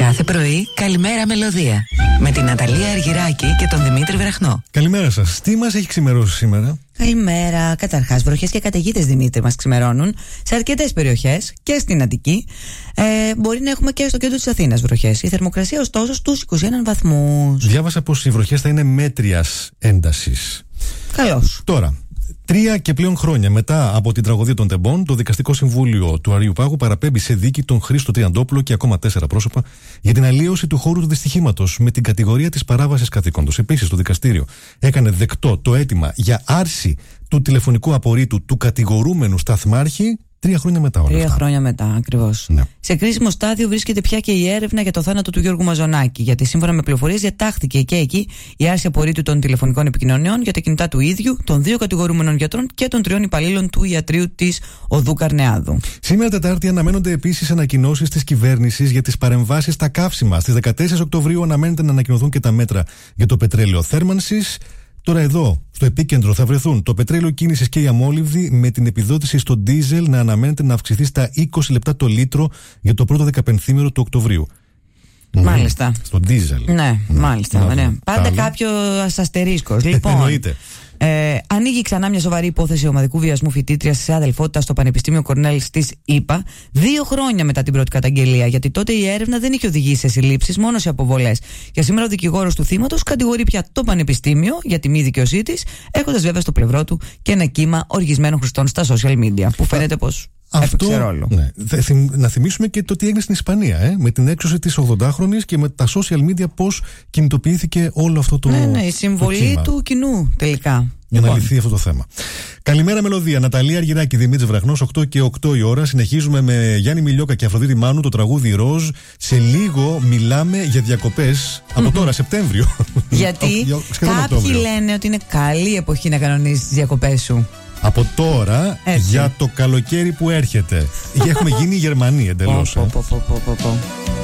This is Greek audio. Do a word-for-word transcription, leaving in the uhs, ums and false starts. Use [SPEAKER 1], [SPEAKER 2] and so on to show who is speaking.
[SPEAKER 1] Κάθε πρωί, καλημέρα μελωδία. Με την Ναταλία Αργυράκη και τον Δημήτρη Βραχνό.
[SPEAKER 2] Καλημέρα σας. Τι μας έχει ξημερώσει σήμερα?
[SPEAKER 1] Καλημέρα. Καταρχάς, βροχές και καταιγίδες, Δημήτρη, μας ξημερώνουν σε αρκετές περιοχές και στην Αττική. Ε, μπορεί να έχουμε και στο κέντρο της Αθήνας βροχές. Η θερμοκρασία, ωστόσο, στους είκοσι ένα βαθμούς.
[SPEAKER 2] Διάβασα πως οι βροχές θα είναι μέτριας έντασης.
[SPEAKER 1] Καλώς.
[SPEAKER 2] Τώρα. Τρία και πλέον χρόνια μετά από την τραγωδία των Τεμπών, το Δικαστικό Συμβούλιο του Αριού Πάγου παραπέμπει σε δίκη τον Χρήστο Τριαντόπουλο και ακόμα τέσσερα πρόσωπα για την αλλίωση του χώρου του δυστυχήματος με την κατηγορία της παράβασης καθήκοντος. Επίσης, το δικαστήριο έκανε δεκτό το αίτημα για άρση του τηλεφωνικού απορρίτου του κατηγορούμενου σταθμάρχη. Τρία χρόνια μετά όλα
[SPEAKER 1] Τρία
[SPEAKER 2] αυτά.
[SPEAKER 1] χρόνια μετά, ακριβώς.
[SPEAKER 2] Ναι.
[SPEAKER 1] Σε κρίσιμο στάδιο βρίσκεται πια και η έρευνα για το θάνατο του Γιώργου Μαζονάκη. Γιατί σύμφωνα με πληροφορίες διατάχθηκε και εκεί η άρση απορρίτου των τηλεφωνικών επικοινωνιών για τα κινητά του ίδιου, των δύο κατηγορούμενων γιατρών και των τριών υπαλλήλων του ιατρείου της Οδού Καρνεάδου.
[SPEAKER 2] Σήμερα Τετάρτη αναμένονται επίσης ανακοινώσεις της κυβέρνησης για τις παρεμβάσεις στα καύσιμα. Στις δεκατέσσερις Οκτωβρίου αναμένεται να ανακοινωθούν και τα μέτρα για το πετρέλαιο θέρμανσης. Τώρα εδώ, στο επίκεντρο, θα βρεθούν το πετρέλαιο κίνησης και η αμόλυβδη, με την επιδότηση στο ντίζελ να αναμένεται να αυξηθεί στα είκοσι λεπτά το λίτρο για το πρώτο δεκαπενθήμερο του Οκτωβρίου.
[SPEAKER 1] Μάλιστα.
[SPEAKER 2] Mm, στο ντίζελ.
[SPEAKER 1] Ναι, ναι, μάλιστα. Ναι. Πάντα
[SPEAKER 2] Τάλο.
[SPEAKER 1] κάποιο αστερίσκος. Λοιπόν,
[SPEAKER 2] εννοείται.
[SPEAKER 1] Ε, ανοίγει ξανά μια σοβαρή υπόθεση ομαδικού βιασμού φοιτήτριας σε αδελφότητα στο Πανεπιστήμιο Κορνέλ της ΗΠΑ, δύο χρόνια μετά την πρώτη καταγγελία. Γιατί τότε η έρευνα δεν είχε οδηγήσει σε συλλήψεις, μόνο σε αποβολές. Και σήμερα ο δικηγόρος του θύματος κατηγορεί πια το Πανεπιστήμιο για τη μη δικαιοσύνη της, έχοντας βέβαια στο πλευρό του και ένα κύμα οργισμένων χρηστών στα social media, που φαίνεται πως έπαιξε ρόλο.
[SPEAKER 2] Ναι. Να θυμίσουμε και το τι έγινε στην Ισπανία, ε, με την έξωση της ογδοντάχρονης και με τα social media, πώς κινητοποιήθηκε όλο αυτό το.
[SPEAKER 1] Ναι, ναι, η συμβολή του κοινού τελικά.
[SPEAKER 2] Για να λυθεί αυτό το θέμα. Καλημέρα μελωδία. Ναταλία Αργυράκη, Δημήτρης Βραχνός, οκτώ και οκτώ η ώρα. Συνεχίζουμε με Γιάννη Μιλιόκα και Αφροδίτη Μάνου, το τραγούδι Ροζ. Σε λίγο μιλάμε για διακοπές από τώρα, Σεπτέμβριο.
[SPEAKER 1] Γιατί κάποιοι λένε ότι είναι καλή εποχή να κανονίσεις τις διακοπές σου.
[SPEAKER 2] Από τώρα,
[SPEAKER 1] έτσι,
[SPEAKER 2] για το καλοκαίρι που έρχεται. Έχουμε γίνει οι Γερμανοί εντελώς.
[SPEAKER 1] Πω, πω, πω, πω, πω, πω.